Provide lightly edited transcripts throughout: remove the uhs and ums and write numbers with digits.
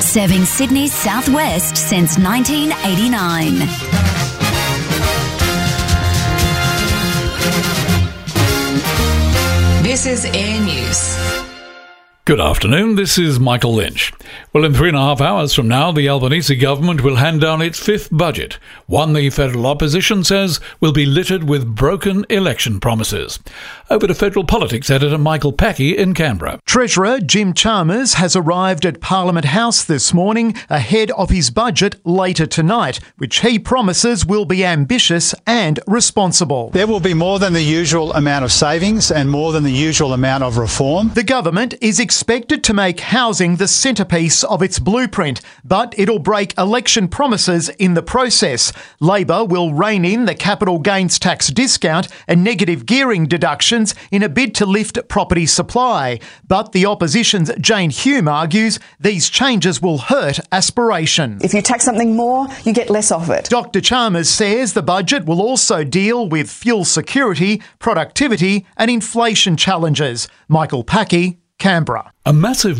serving Sydney's southwest since 1989. This is Air News. Good afternoon, this is Michael Lynch. Well, in 3.5 hours from now, the Albanese government will hand down its fifth budget, one the federal opposition says will be littered with broken election promises. Over to federal politics editor Michael Packey in Canberra. Treasurer Jim Chalmers has arrived at Parliament House this morning ahead of his budget later tonight, which he promises will be ambitious and responsible. There will be more than the usual amount of savings and more than the usual amount of reform. The government is expected to make housing the centrepiece of its blueprint, but it'll break election promises in the process. Labor will rein in the capital gains tax discount and negative gearing deductions in a bid to lift property supply. But the opposition's Jane Hume argues these changes will hurt aspiration. If you tax something more, you get less of it. Dr. Chalmers says the budget will also deal with fuel security, productivity and inflation challenges. Michael Packey, Canberra. A massive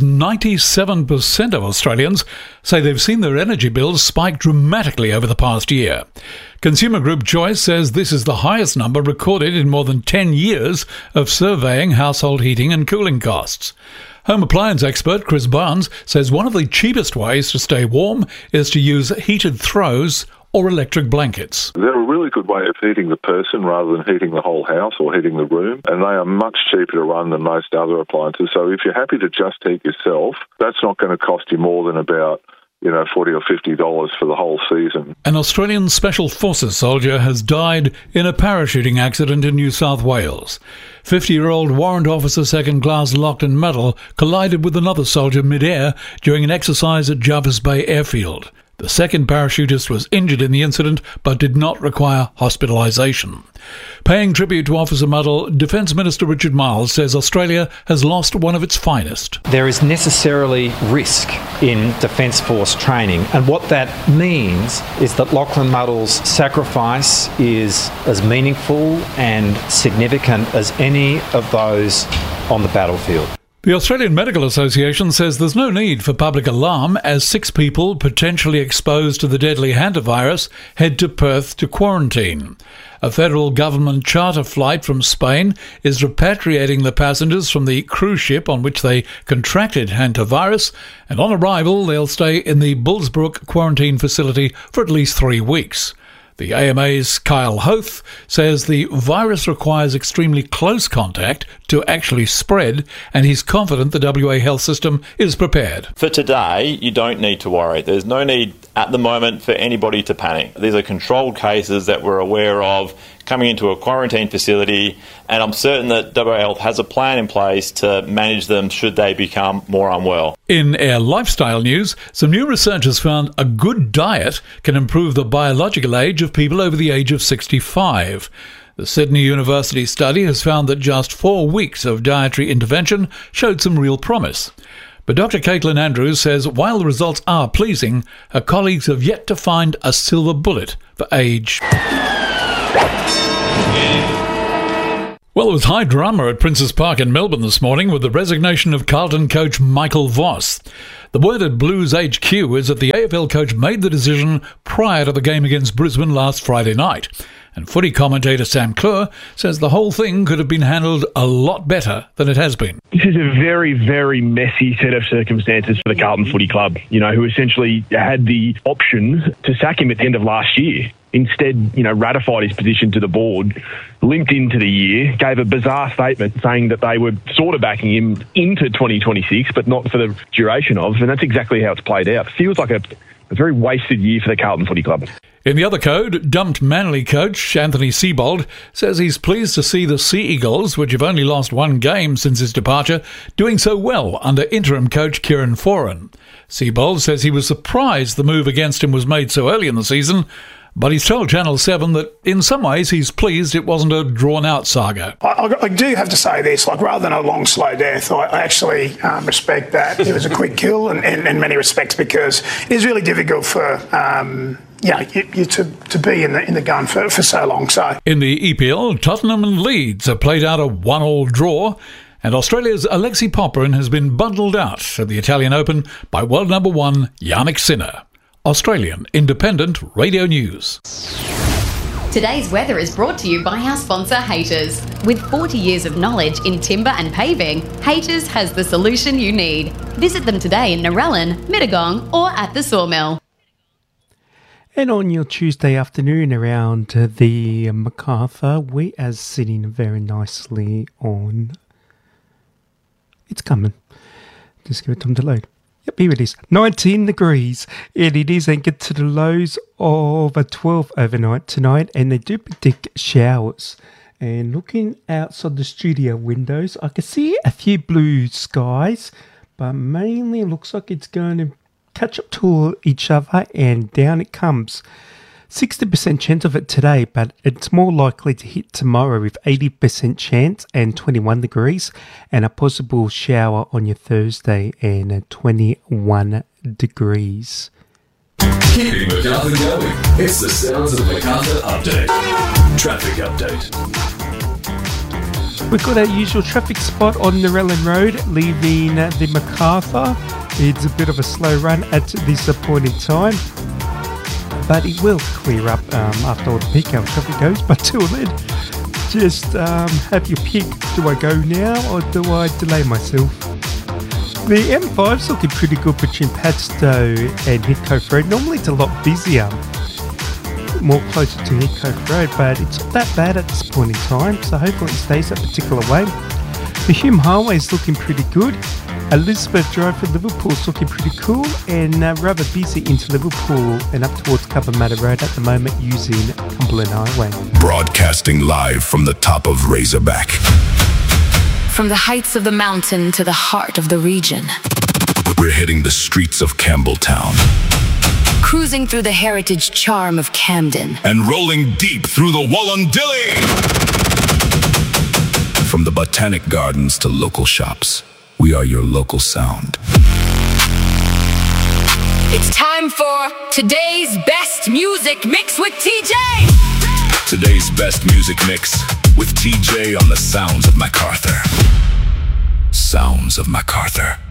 97% of Australians say they've seen their energy bills spike dramatically over the past year. Consumer Group Choice says this is the highest number recorded in more than 10 years of surveying household heating and cooling costs. Home appliance expert Chris Barnes says one of the cheapest ways to stay warm is to use heated throws or electric blankets. They're a really good way of heating the person rather than heating the whole house or heating the room, and they are much cheaper to run than most other appliances. So if you're happy to just heat yourself, that's not going to cost you more than about $40 or $50 for the whole season. An Australian Special Forces soldier has died in a parachuting accident in New South Wales. 50-year-old Warrant Officer Second Class Lockton Medal collided with another soldier mid-air during an exercise at Jervis Bay Airfield. The second parachutist was injured in the incident but did not require hospitalisation. Paying tribute to Officer Medal, Defence Minister Richard Marles says Australia has lost one of its finest. There is necessarily risk in Defence Force training, and what that means is that Lachlan Medal's sacrifice is as meaningful and significant as any of those on the battlefield. The Australian Medical Association says there's no need for public alarm as 6 people potentially exposed to the deadly hantavirus head to Perth to quarantine. A federal government charter flight from Spain is repatriating the passengers from the cruise ship on which they contracted hantavirus, and on arrival they'll stay in the Bullsbrook quarantine facility for at least 3 weeks. The AMA's Kyle Hoth says the virus requires extremely close contact to actually spread, and he's confident the WA health system is prepared. For today, you don't need to worry. There's no need at the moment for anybody to panic. These are controlled cases that we're aware of coming into a quarantine facility, and I'm certain that WA Health has a plan in place to manage them should they become more unwell. In Air Lifestyle news, some new research has found a good diet can improve the biological age of people over the age of 65. The Sydney University study has found that just 4 weeks of dietary intervention showed some real promise. But Dr. Caitlin Andrews says while the results are pleasing, her colleagues have yet to find a silver bullet for age. Well, there was high drama at Princes Park in Melbourne this morning with the resignation of Carlton coach Michael Voss. The word at Blues HQ is that the AFL coach made the decision prior to the game against Brisbane last Friday night. And footy commentator Sam Clure says the whole thing could have been handled a lot better than it has been. This is a very, very messy set of circumstances for the Carlton Footy Club, who essentially had the option to sack him at the end of last year. Instead, ratified his position to the board, limped into the year, gave a bizarre statement saying that they were sort of backing him into 2026, but not for the duration of, and that's exactly how it's played out. It feels like a very wasted year for the Carlton Footy Club. In the other code, dumped Manly coach Anthony Seibold says he's pleased to see the Sea Eagles, which have only lost 1 game since his departure, doing so well under interim coach Kieran Foran. Seibold says he was surprised the move against him was made so early in the season, but he's told Channel 7 that in some ways he's pleased it wasn't a drawn-out saga. I do have to say this, rather than a long, slow death, I actually respect that. It was a quick kill in many respects because it is really difficult for you to be in the gun for so long. So in the EPL, Tottenham and Leeds have played out a 1-1 draw, And Australia's Alexei Popyrin has been bundled out at the Italian Open by world number 1 Jannik Sinner. Australian Independent Radio News. Today's weather is brought to you by our sponsor, Haters. With 40 years of knowledge in timber and paving, Haters has the solution you need. Visit them today in Narellan, Mittagong or at the Sawmill. And on your Tuesday afternoon around the MacArthur, we are sitting very nicely on... It's coming. Just give it time to load. Yep, here it is. 19 degrees. And it is anchored to the lows of a 12 overnight tonight. And they do predict showers. And looking outside the studio windows, I can see a few blue skies. But mainly it looks like it's going to catch up to each other and down it comes. 60% chance of it today, but it's more likely to hit tomorrow with 80% chance and 21 degrees, and a possible shower on your Thursday and 21 degrees. Keeping MacArthur going. It's the Sounds of MacArthur update. Traffic update. We've got our usual traffic spot on Narellan Road, leaving the MacArthur. It's a bit of a slow run at this point in time, but it will clear up after all the peak hour traffic goes. But till then, just have your pick. Do I go now or do I delay myself? The M5's looking pretty good between Padstow and Heathcote Road. Normally it's a lot busier, more closer to Heathcote Road, but it's not that bad at this point in time, so hopefully it stays that particular way. The Hume Highway is looking pretty good. Elizabeth Drive for Liverpool is looking pretty cool, and rather busy into Liverpool and up towards Cabramatta Road at the moment using Cumberland Highway. Broadcasting live from the top of Razorback. From the heights of the mountain to the heart of the region. We're hitting the streets of Campbelltown. Cruising through the heritage charm of Camden. And rolling deep through the Wallandilly. From the Botanic Gardens to local shops, we are your local sound. It's time for today's best music mix with TJ. Today's best music mix with TJ on the Sounds of MacArthur. Sounds of MacArthur.